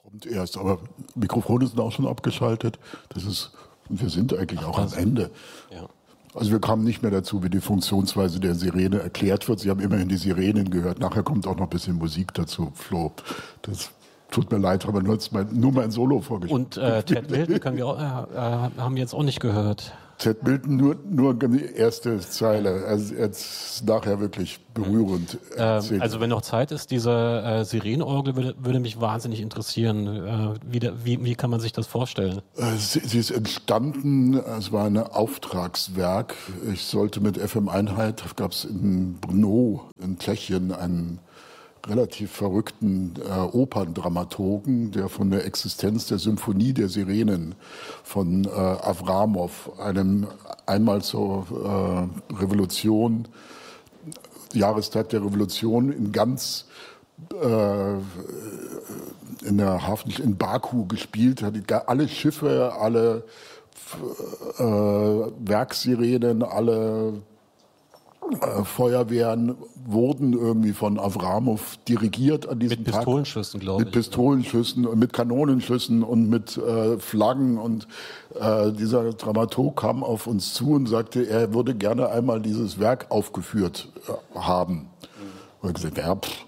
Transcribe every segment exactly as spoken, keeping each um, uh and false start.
Kommt erst, aber Mikrofone sind auch schon abgeschaltet. Das ist, und wir sind eigentlich Ach, auch am Ende. Ja. Also wir kamen nicht mehr dazu, wie die Funktionsweise der Sirene erklärt wird. Sie haben immerhin die Sirenen gehört. Nachher kommt auch noch ein bisschen Musik dazu, Flo. Das tut mir leid, aber nur mein, nur mein Solo vorgestellt. Und äh, Ted Milton können wir auch, äh, haben wir jetzt auch nicht gehört. Ted Milton nur, nur die erste Zeile, also jetzt nachher wirklich berührend erzählt. Also wenn noch Zeit ist, diese äh, Sirenenorgel würde, würde mich wahnsinnig interessieren. Äh, wie, der, wie, wie kann man sich das vorstellen? Sie, sie ist entstanden, es war ein Auftragswerk. Ich sollte mit F M Einheit, gab es in Brno in Tschechien einen relativ verrückten äh, Operndramaturgen, der von der Existenz der Symphonie der Sirenen von äh, Avramow, einem einmal zur äh, Revolution, Jahrestag der Revolution in ganz äh, in der Hafen in Baku gespielt hat, alle Schiffe, alle äh, Werkssirenen, alle Äh, Feuerwehren wurden irgendwie von Avramow dirigiert an diesem Tag. Mit Pistolenschüssen, glaube ich. Mit Pistolenschüssen und mit Kanonenschüssen und mit äh, Flaggen. Und äh, dieser Dramaturg kam auf uns zu und sagte, er würde gerne einmal dieses Werk aufgeführt äh, haben. Mhm. Und ich gesagt, ja, pff,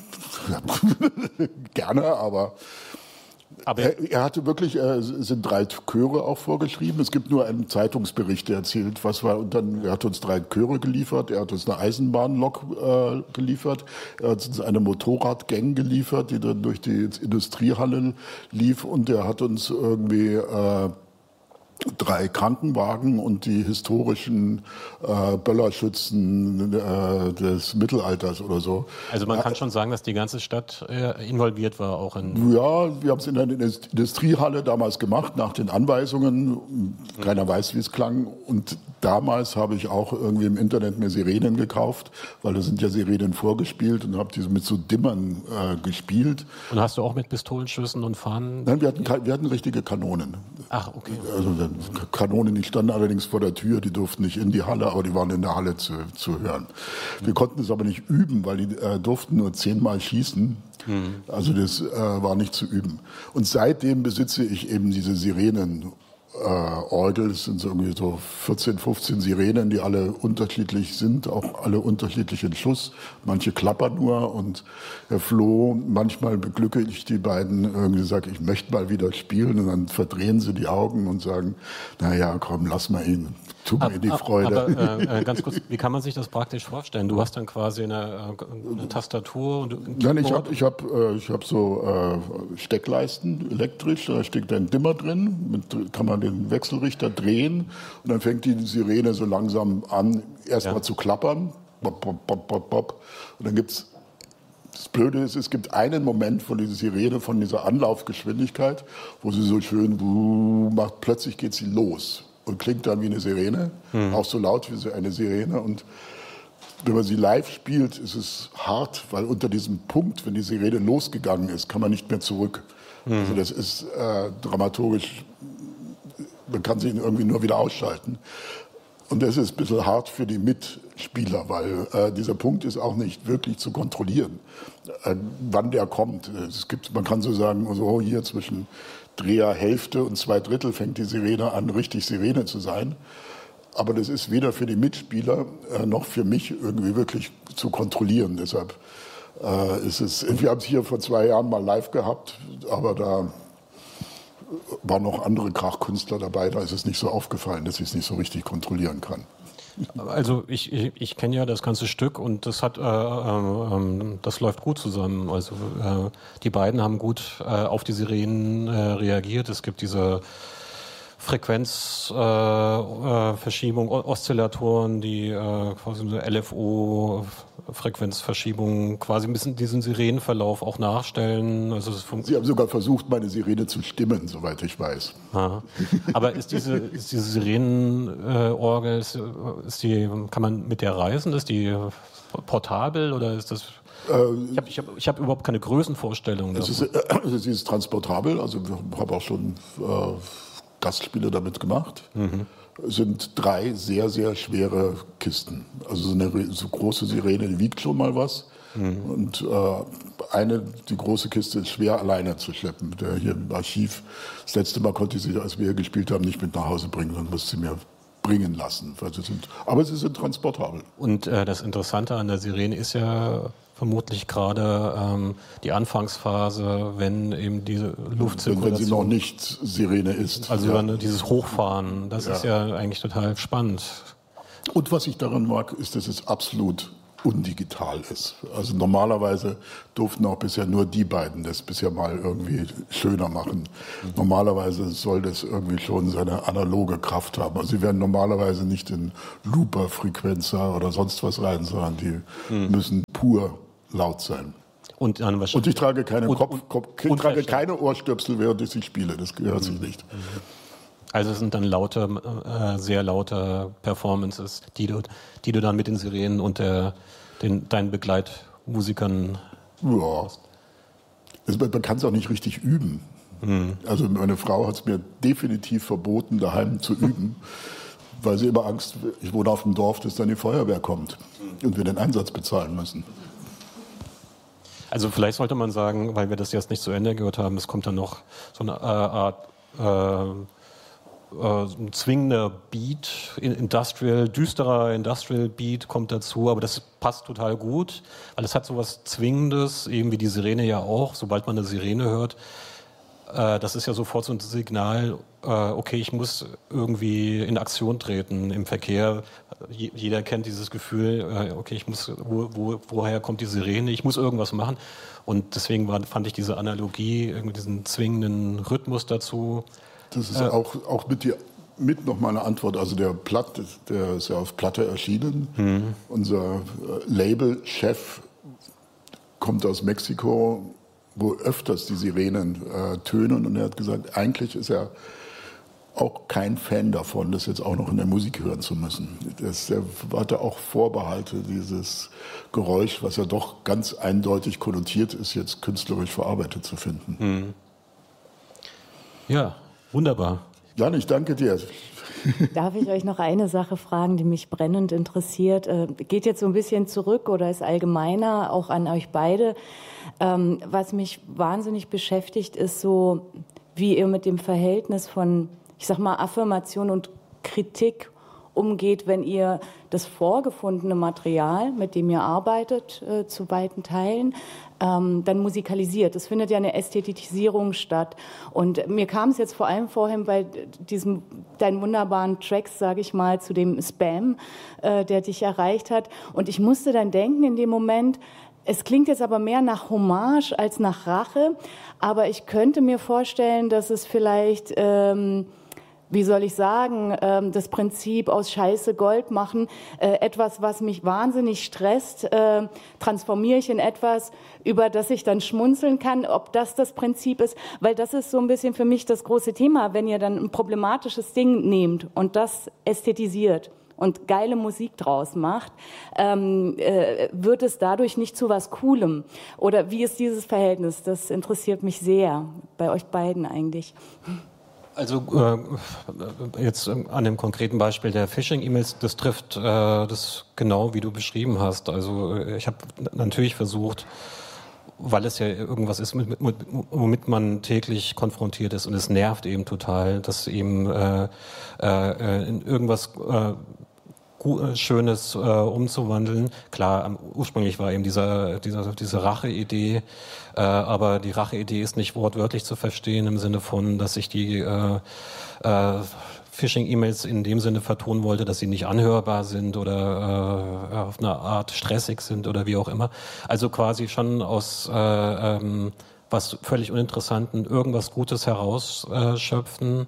gerne, aber... Aber er, er hatte wirklich, äh, sind drei Chöre auch vorgeschrieben. Es gibt nur einen Zeitungsbericht, der erzählt, was war. Und dann, er hat uns drei Chöre geliefert. Er hat uns eine Eisenbahnlok äh, geliefert. Er hat uns eine Motorradgang geliefert, die dann durch die Industriehalle lief. Und er hat uns irgendwie äh, drei Krankenwagen und die historischen äh, Böllerschützen äh, des Mittelalters oder so. Also man kann äh, schon sagen, dass die ganze Stadt äh, involviert war auch in... Ja, wir haben es in der Industriehalle damals gemacht, nach den Anweisungen. Keiner mhm. weiß, wie es klang. Und damals habe ich auch irgendwie im Internet mir Sirenen gekauft, weil da sind ja Sirenen vorgespielt und habe diese mit so Dimmern äh, gespielt. Und hast du auch mit Pistolenschüssen und Fahnen? Nein, wir hatten, wir hatten richtige Kanonen. Ach, okay. Also Kanonen, die standen allerdings vor der Tür, die durften nicht in die Halle, aber die waren in der Halle zu, zu hören. Wir konnten es aber nicht üben, weil die äh, durften nur zehnmal schießen. Mhm. Also das äh, war nicht zu üben. Und seitdem besitze ich eben diese Sirenen. Äh, Orgel, es sind so irgendwie so vierzehn, fünfzehn Sirenen, die alle unterschiedlich sind, auch alle unterschiedlichen Schuss. Manche klappern nur und Herr Floh, manchmal beglücke ich die beiden, irgendwie sage ich möchte mal wieder spielen und dann verdrehen sie die Augen und sagen, naja, komm, lass mal ihn, tu mir die Freude. Aber äh, ganz kurz, wie kann man sich das praktisch vorstellen? Du hast dann quasi eine, eine Tastatur und ein Nein, ich habe ich hab, äh, ich hab so äh, Steckleisten elektrisch, da steckt ein Dimmer drin, mit, kann man den Wechselrichter drehen und dann fängt die Sirene so langsam an, erstmal ja. zu klappern. Bop, bop, bop, bop, bop. Und dann gibt's, das Blöde ist, es gibt einen Moment, wo diese Sirene von dieser Anlaufgeschwindigkeit, wo sie so schön wuh, macht, plötzlich geht sie los und klingt dann wie eine Sirene, mhm. auch so laut wie so eine Sirene. Und wenn man sie live spielt, ist es hart, weil unter diesem Punkt, wenn die Sirene losgegangen ist, kann man nicht mehr zurück. Mhm. Also das ist äh, dramaturgisch, man kann sie irgendwie nur wieder ausschalten. Und das ist ein bisschen hart für die Mitspieler, weil äh, dieser Punkt ist auch nicht wirklich zu kontrollieren, äh, wann der kommt. Es gibt, man kann so sagen, so hier zwischen Dreherhälfte und zwei Drittel fängt die Sirene an, richtig Sirene zu sein. Aber das ist weder für die Mitspieler äh, noch für mich irgendwie wirklich zu kontrollieren. Deshalb äh, ist es, wir haben es hier vor zwei Jahren mal live gehabt, aber da waren noch andere Krachkünstler dabei, da ist es nicht so aufgefallen, dass ich es nicht so richtig kontrollieren kann. Also ich, ich, ich kenne ja das ganze Stück und das hat äh, äh, das läuft gut zusammen. Also äh, die beiden haben gut äh, auf die Sirenen äh, reagiert. Es gibt diese Frequenzverschiebung, äh, äh, Oszillatoren, die äh, quasi eine L F O-Frequenzverschiebung quasi ein bisschen diesen Sirenenverlauf auch nachstellen. Also es Sie haben sogar versucht, meine Sirene zu stimmen, soweit ich weiß. Aha. Aber ist diese, ist diese Sirenenorgel, ist, ist die, kann man mit der reisen? Ist die portabel oder ist das... Ich habe ich hab, ich hab überhaupt keine Größenvorstellung. Es ist, äh, sie ist transportabel, also ich habe auch schon... Äh, Gastspiele damit gemacht. Mhm. Es sind drei sehr, sehr schwere Kisten. Also so eine so große Sirene, die wiegt schon mal was. Mhm. Und äh, eine, die große Kiste ist schwer alleine zu schleppen. Der hier im Archiv, das letzte Mal konnte ich sie, als wir hier gespielt haben, nicht mit nach Hause bringen, sondern musste sie mir bringen lassen. Weil sie sind, aber sie sind transportabel. Und äh, das Interessante an der Sirene ist ja vermutlich gerade ähm, die Anfangsphase, wenn eben diese Luftzirkulation... Wenn, wenn sie noch nicht Sirene ist. Also ja. dieses Hochfahren, das ja. ist ja eigentlich total spannend. Und was ich daran mag, ist, dass es absolut undigital ist. Also normalerweise durften auch bisher nur die beiden das bisher mal irgendwie schöner machen. Mhm. Normalerweise soll das irgendwie schon seine analoge Kraft haben. Also sie werden normalerweise nicht in Looper-Frequenzer oder sonst was rein, sondern die mhm. müssen pur laut sein. Und, dann und ich trage keine, und, Kopf, und, Kopf, ich und trage keine Ohrstöpsel, während ich sie spiele. Das gehört mhm. sich nicht. Also es sind dann laute, äh, sehr laute Performances, die du, die du dann mit den Sirenen und der, den, deinen Begleitmusikern ja. hast. Also man kann es auch nicht richtig üben. Mhm. Also meine Frau hat es mir definitiv verboten, daheim zu üben, weil sie immer Angst, ich wohne auf dem Dorf, dass dann die Feuerwehr kommt und wir den Einsatz bezahlen müssen. Also vielleicht sollte man sagen, weil wir das jetzt nicht zu Ende gehört haben, es kommt dann noch so eine äh, Art äh, ein zwingender Beat, Industrial, düsterer Industrial Beat kommt dazu, aber das passt total gut, weil es hat so was Zwingendes, eben wie die Sirene ja auch, sobald man eine Sirene hört, äh, das ist ja sofort so ein Signal, äh, okay, ich muss irgendwie in Aktion treten im Verkehr. Je, jeder kennt dieses Gefühl, äh, okay, ich muss, wo, wo, woher kommt die Sirene, ich muss irgendwas machen, und deswegen war, fand ich diese Analogie, irgendwie diesen zwingenden Rhythmus dazu. Das ist äh, auch, auch mit, die, mit noch mal eine Antwort. Also der Platt, der ist ja auf Platte erschienen. Mhm. Unser Label-Chef kommt aus Mexiko, wo öfters die Sirenen äh, tönen. Und er hat gesagt, eigentlich ist er auch kein Fan davon, das jetzt auch noch in der Musik hören zu müssen. Das, er hatte auch Vorbehalte, dieses Geräusch, was ja doch ganz eindeutig konnotiert ist, jetzt künstlerisch verarbeitet zu finden. Mhm. Ja. Wunderbar. Jan, ich danke dir. Darf ich euch noch eine Sache fragen, die mich brennend interessiert? Äh, geht jetzt so ein bisschen zurück oder ist allgemeiner, auch an euch beide. Ähm, was mich wahnsinnig beschäftigt, ist so, wie ihr mit dem Verhältnis von, ich sag mal, Affirmation und Kritik umgeht, wenn ihr das vorgefundene Material, mit dem ihr arbeitet, äh, zu weiten Teilen, ähm, dann musikalisiert. Es findet ja eine Ästhetisierung statt. Und mir kam es jetzt vor allem vorhin bei diesem, deinen wunderbaren Tracks, sage ich mal, zu dem Spam, äh, der dich erreicht hat. Und ich musste dann denken in dem Moment, es klingt jetzt aber mehr nach Hommage als nach Rache, aber ich könnte mir vorstellen, dass es vielleicht... Ähm, wie soll ich sagen, ähm, das Prinzip aus Scheiße Gold machen, äh, etwas, was mich wahnsinnig stresst, äh, transformiere ich in etwas, über das ich dann schmunzeln kann, ob das das Prinzip ist, weil das ist so ein bisschen für mich das große Thema, wenn ihr dann ein problematisches Ding nehmt und das ästhetisiert und geile Musik draus macht, ähm, äh, wird es dadurch nicht zu was Coolem. Oder wie ist dieses Verhältnis? Das interessiert mich sehr, bei euch beiden eigentlich. Also äh, jetzt an dem konkreten Beispiel der Phishing-E-Mails, das trifft äh, das genau, wie du beschrieben hast. Also ich habe natürlich versucht, weil es ja irgendwas ist, mit, mit, womit man täglich konfrontiert ist, und es nervt eben total, dass eben äh, äh, in irgendwas äh, Schönes äh, umzuwandeln. Klar, ursprünglich war eben dieser, dieser, diese Rache-Idee, äh, aber die Rache-Idee ist nicht wortwörtlich zu verstehen im Sinne von, dass ich die äh, äh, Phishing-E-Mails in dem Sinne vertonen wollte, dass sie nicht anhörbar sind oder äh, auf eine Art stressig sind oder wie auch immer. Also quasi schon aus äh, ähm, was völlig Uninteressanten irgendwas Gutes herausschöpfen.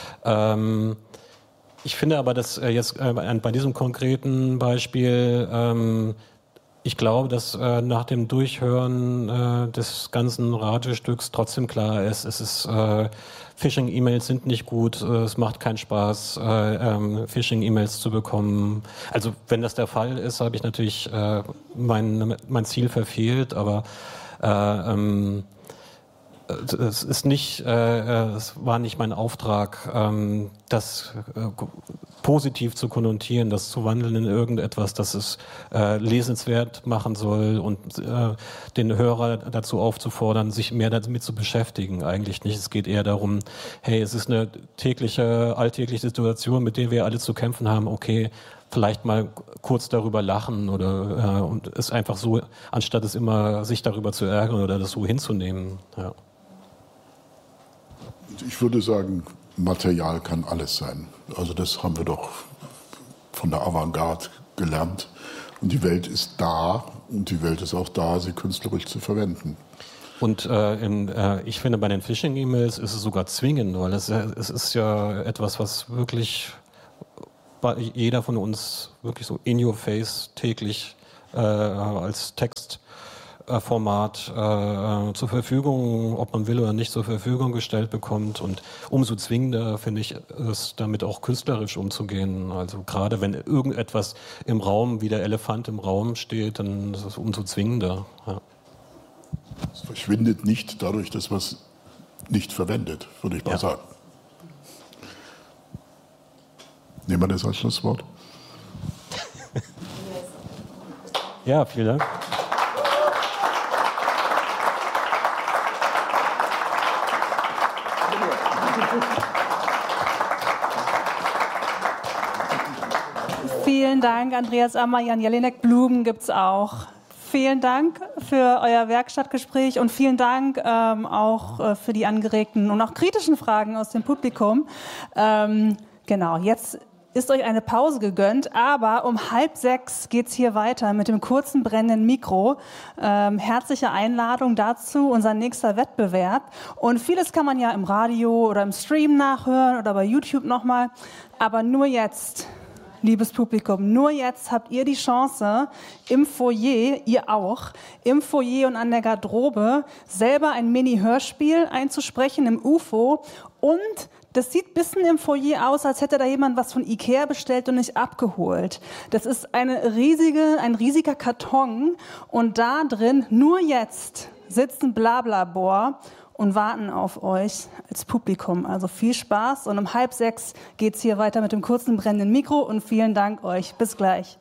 Ähm, Ich finde aber, dass äh, jetzt äh, bei diesem konkreten Beispiel, ähm, ich glaube, dass äh, nach dem Durchhören äh, des ganzen Radiostücks trotzdem klar ist, es ist, äh, Phishing-E-Mails sind nicht gut, äh, es macht keinen Spaß, äh, ähm, Phishing-E-Mails zu bekommen. Also wenn das der Fall ist, habe ich natürlich äh, mein, mein Ziel verfehlt, aber äh, ähm, es ist nicht, äh, es war nicht mein Auftrag, ähm, das äh, positiv zu konnotieren, das zu wandeln in irgendetwas, das es äh, lesenswert machen soll und äh, den Hörer dazu aufzufordern, sich mehr damit zu beschäftigen. Eigentlich nicht. Es geht eher darum, hey, es ist eine tägliche, alltägliche Situation, mit der wir alle zu kämpfen haben. Okay, vielleicht mal kurz darüber lachen oder äh, und es einfach so, anstatt es immer sich darüber zu ärgern oder das so hinzunehmen. Ja. Ich würde sagen, Material kann alles sein. Also das haben wir doch von der Avantgarde gelernt. Und die Welt ist da und die Welt ist auch da, sie künstlerisch zu verwenden. Und äh, in, äh, ich finde, bei den Phishing-E-Mails ist es sogar zwingend, weil es, es ist ja etwas, was wirklich jeder von uns wirklich so in your face täglich äh, als Textformat äh, zur Verfügung, ob man will oder nicht, zur Verfügung gestellt bekommt. Und umso zwingender finde ich es, damit auch künstlerisch umzugehen. Also gerade wenn irgendetwas im Raum, wie der Elefant im Raum steht, dann ist es umso zwingender. Ja. Es verschwindet nicht dadurch, dass man es nicht verwendet, würde ich mal ja. sagen. Nehmen wir das als Schlusswort. Ja, vielen Dank. Vielen Dank, Andreas Ammer, Jan Jelinek. Blumen gibt es auch. Vielen Dank für euer Werkstattgespräch und vielen Dank ähm, auch äh, für die angeregten und auch kritischen Fragen aus dem Publikum. Ähm, genau, jetzt ist euch eine Pause gegönnt, aber um halb sechs geht's hier weiter mit dem kurzen brennenden Mikro. Ähm, herzliche Einladung dazu, unser nächster Wettbewerb. Und vieles kann man ja im Radio oder im Stream nachhören oder bei YouTube nochmal. Aber nur jetzt, liebes Publikum, nur jetzt habt ihr die Chance, im Foyer, ihr auch, im Foyer und an der Garderobe selber ein Mini-Hörspiel einzusprechen im U F O und das sieht ein bisschen im Foyer aus, als hätte da jemand was von Ikea bestellt und nicht abgeholt. Das ist eine riesige, ein riesiger Karton und da drin, nur jetzt, sitzen Blablabor und warten auf euch als Publikum. Also viel Spaß und um halb sechs geht's hier weiter mit dem kurzen brennenden Mikro und vielen Dank euch. Bis gleich.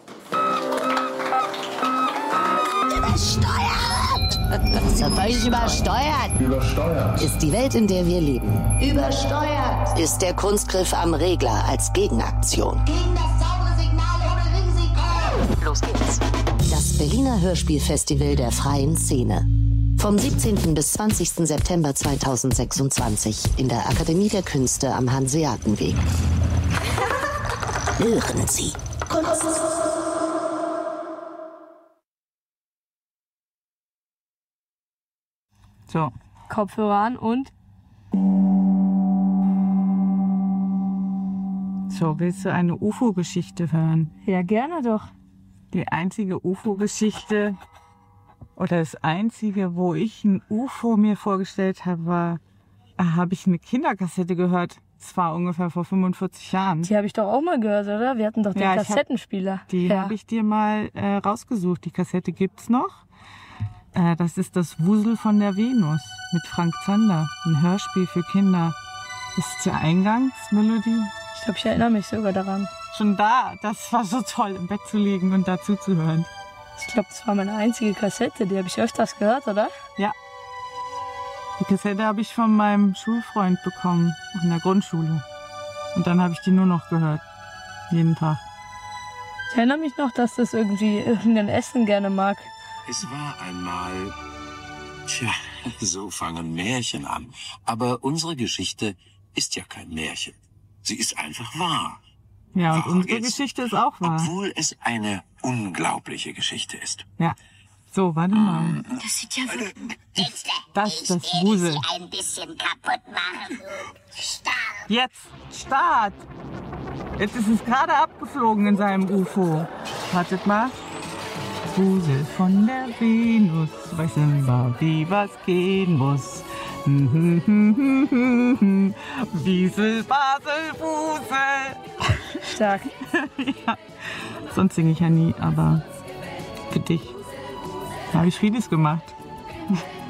Übersteuert! So völlig übersteuert. Übersteuert. Ist die Welt, in der wir leben. Übersteuert. Ist der Kunstgriff am Regler als Gegenaktion. Gegen das saubere Signal ohne Risiko. Los geht's. Das Berliner Hörspielfestival der freien Szene. Vom siebzehnten bis zwanzigsten September zweitausendsechsundzwanzig in der Akademie der Künste am Hanseatenweg. Hören Sie. Kunst. So, Kopfhörer an und... So, willst du eine U F O-Geschichte hören? Ja, gerne doch. Die einzige U F O-Geschichte oder das einzige, wo ich ein U F O mir vorgestellt habe, war, habe ich eine Kinderkassette gehört. Das war ungefähr vor fünfundvierzig Jahren. Die habe ich doch auch mal gehört, oder? Wir hatten doch den ja, Kassettenspieler. Hab, die ja. habe ich dir mal äh, rausgesucht. Die Kassette gibt's noch. Äh, das ist das Wusel von der Venus mit Frank Zander. Ein Hörspiel für Kinder. Das ist die Eingangsmelodie. Ich glaube, ich erinnere mich sogar daran. Schon da, das war so toll, im Bett zu liegen und dazu zu hören. Ich glaube, das war meine einzige Kassette, die habe ich öfters gehört, oder? Ja. Die Kassette habe ich von meinem Schulfreund bekommen, in der Grundschule. Und dann habe ich die nur noch gehört, jeden Tag. Ich erinnere mich noch, dass das irgendwie irgendein Essen gerne mag. Es war einmal... Tja, so fangen Märchen an. Aber unsere Geschichte ist ja kein Märchen. Sie ist einfach wahr. Ja, und wahr unsere ist, Geschichte ist auch wahr. Obwohl es eine unglaubliche Geschichte ist. Ja. So, warte mal. Das sieht ja wirklich... Das ist das Wusel. ein bisschen kaputt machen. Start. Jetzt, Start. Jetzt ist es gerade abgeflogen in seinem U F O. Wartet mal. Wusel von der Venus, weiß immer, wie was gehen muss. Wiesel, Basel, Wusel. Stark. Ja. Sonst singe ich ja nie, aber für dich habe ich vieles gemacht.